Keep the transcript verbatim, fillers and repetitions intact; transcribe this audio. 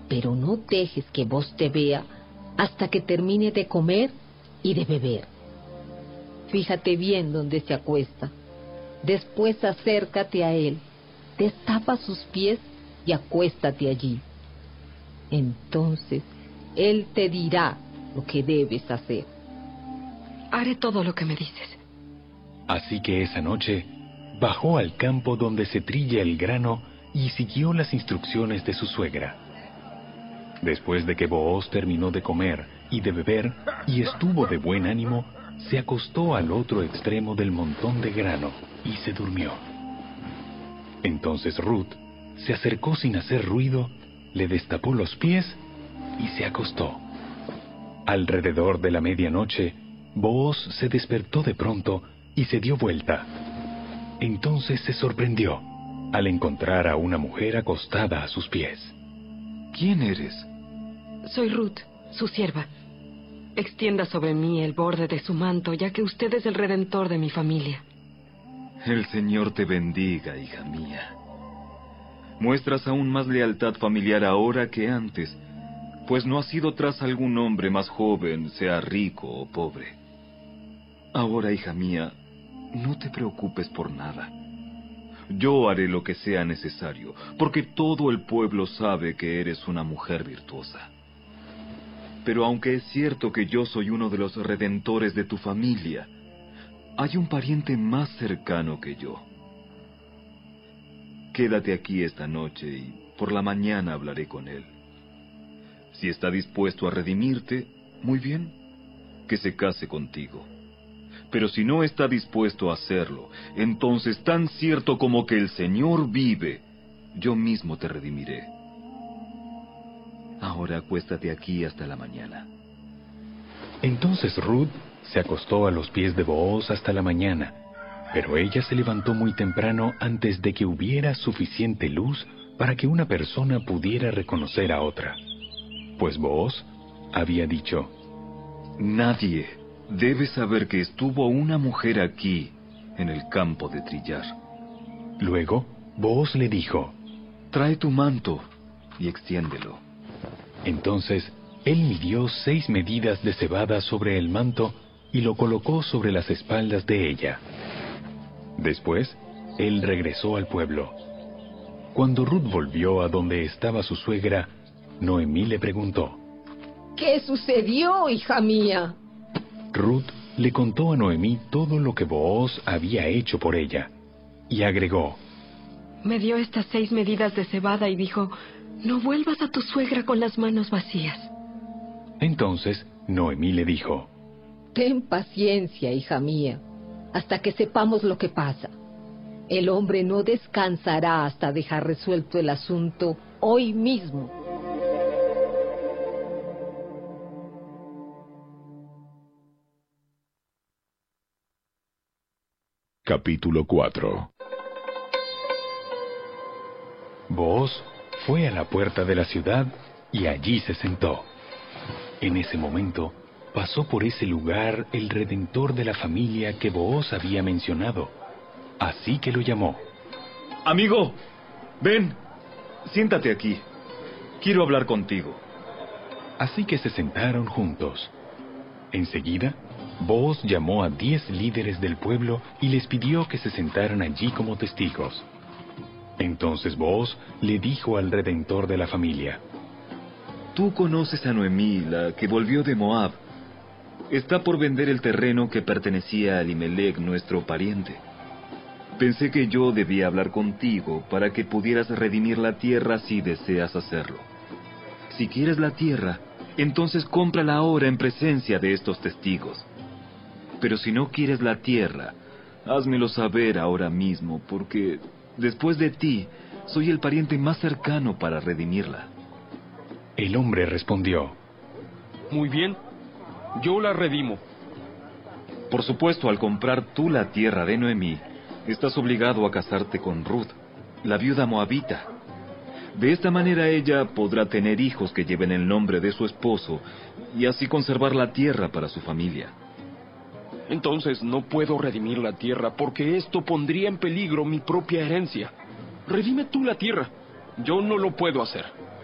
pero no dejes que vos te vea hasta que termine de comer y de beber. Fíjate bien dónde se acuesta. Después acércate a él, destapa sus pies y acuéstate allí. Entonces él te dirá lo que debes hacer. Haré todo lo que me dices. Así que esa noche bajó al campo donde se trilla el grano y siguió las instrucciones de su suegra. Después de que Booz terminó de comer y de beber y estuvo de buen ánimo, se acostó al otro extremo del montón de grano y se durmió. Entonces Ruth se acercó sin hacer ruido, le destapó los pies y se acostó. Alrededor de la medianoche, Booz se despertó de pronto y se dio vuelta. Entonces se sorprendió al encontrar a una mujer acostada a sus pies. ¿Quién eres? Soy Ruth, su sierva. Extienda sobre mí el borde de su manto, ya que usted es el redentor de mi familia. El Señor te bendiga, hija mía. Muestras aún más lealtad familiar ahora que antes, pues no has ido tras algún hombre más joven, sea rico o pobre. Ahora, hija mía, no te preocupes por nada. Yo haré lo que sea necesario, porque todo el pueblo sabe que eres una mujer virtuosa. Pero aunque es cierto que yo soy uno de los redentores de tu familia, hay un pariente más cercano que yo. Quédate aquí esta noche y por la mañana hablaré con él. Si está dispuesto a redimirte, muy bien, que se case contigo. Pero si no está dispuesto a hacerlo, entonces tan cierto como que el Señor vive, yo mismo te redimiré. Ahora acuéstate aquí hasta la mañana. Entonces Ruth se acostó a los pies de Booz hasta la mañana, pero ella se levantó muy temprano antes de que hubiera suficiente luz para que una persona pudiera reconocer a otra. Pues Booz había dicho: nadie debe saber que estuvo una mujer aquí, en el campo de trillar. Luego, Booz le dijo: trae tu manto y extiéndelo. Entonces, él midió seis medidas de cebada sobre el manto y lo colocó sobre las espaldas de ella. Después, él regresó al pueblo. Cuando Ruth volvió a donde estaba su suegra, Noemí le preguntó: ¿qué sucedió, hija mía? Ruth le contó a Noemí todo lo que Booz había hecho por ella, y agregó: me dio estas seis medidas de cebada y dijo: no vuelvas a tu suegra con las manos vacías. Entonces Noemí le dijo: ten paciencia, hija mía, hasta que sepamos lo que pasa. El hombre no descansará hasta dejar resuelto el asunto hoy mismo. Capítulo cuatro. Booz fue a la puerta de la ciudad y allí se sentó. En ese momento pasó por ese lugar el redentor de la familia que Booz había mencionado. Así que lo llamó. Amigo, ven, siéntate aquí. Quiero hablar contigo. Así que se sentaron juntos. Enseguida, Booz llamó a diez líderes del pueblo y les pidió que se sentaran allí como testigos. Entonces Booz le dijo al redentor de la familia: tú conoces a Noemí, la que volvió de Moab. Está por vender el terreno que pertenecía a Elimelec, nuestro pariente. Pensé que yo debía hablar contigo para que pudieras redimir la tierra si deseas hacerlo. Si quieres la tierra, entonces cómprala ahora en presencia de estos testigos. Pero si no quieres la tierra, házmelo saber ahora mismo, porque después de ti, soy el pariente más cercano para redimirla. El hombre respondió: muy bien, yo la redimo. Por supuesto, al comprar tú la tierra de Noemí, estás obligado a casarte con Ruth, la viuda moabita. De esta manera ella podrá tener hijos que lleven el nombre de su esposo y así conservar la tierra para su familia. Entonces no puedo redimir la tierra porque esto pondría en peligro mi propia herencia. Redime tú la tierra. Yo no lo puedo hacer.